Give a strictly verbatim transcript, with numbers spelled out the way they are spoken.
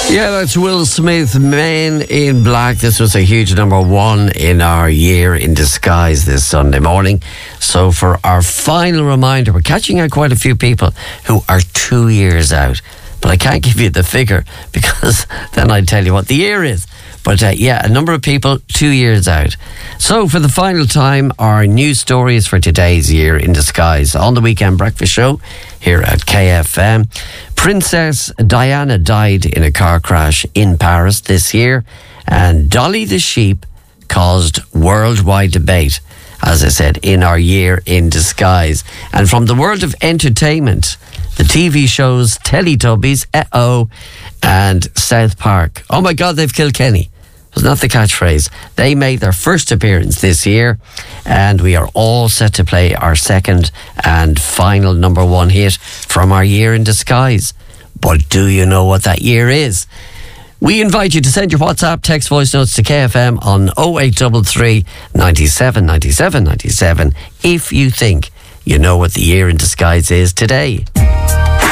Yeah, that's Will Smith, Men in Black. This was a huge number one in our Year in Disguise this Sunday morning. So for our final reminder, we're catching out quite a few people who are two years out. But I can't give you the figure because then I'd tell you what the year is. But uh, yeah, a number of people two years out. So for the final time, our news stories for today's Year in Disguise on the Weekend Breakfast Show here at K F M. Princess Diana died in a car crash in Paris this year, and Dolly the sheep caused worldwide debate, as I said, in our Year in Disguise. And from the world of entertainment, the T V shows Teletubbies, Uh-oh, and South Park. Oh my God, they've killed Kenny. Was not the catchphrase. They made their first appearance this year, and we are all set to play our second and final number one hit from our Year in Disguise. But do you know what that year is? We invite you to send your WhatsApp, text, voice notes to K F M on oh eight three three, nine seven, nine seven, nine seven if you think you know what the Year in Disguise is today.